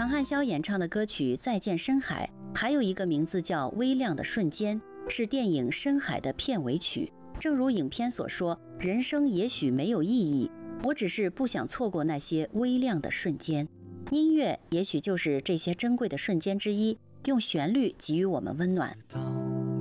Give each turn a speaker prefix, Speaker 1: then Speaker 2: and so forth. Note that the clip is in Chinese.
Speaker 1: 唐汉霄演唱的歌曲《再见深海》，还有一个名字叫《微亮的瞬间》，是电影《深海》的片尾曲。正如影片所说，人生也许没有意义，我只是不想错过那些微亮的瞬间。音乐也许就是这些珍贵的瞬间之一，用旋律给予我们温暖。